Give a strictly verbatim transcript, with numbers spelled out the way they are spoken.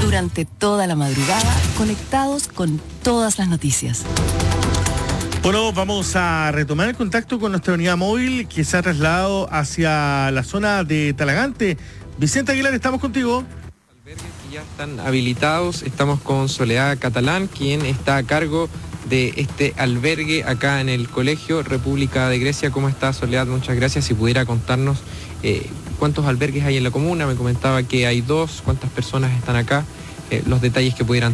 Durante toda la madrugada, conectados con todas las noticias. Bueno, vamos a retomar el contacto con nuestra unidad móvil que se ha trasladado hacia la zona de Talagante. Vicente Aguilar, estamos contigo. Albergues que ya están habilitados, estamos con Soledad Catalán, quien está a cargo de este albergue acá en el Colegio República de Grecia. ¿Cómo está, Soledad? Muchas gracias. Si pudiera contarnos eh, cuántos albergues hay en la comuna. Me comentaba que hay dos, cuántas personas están acá, eh, los detalles que pudieran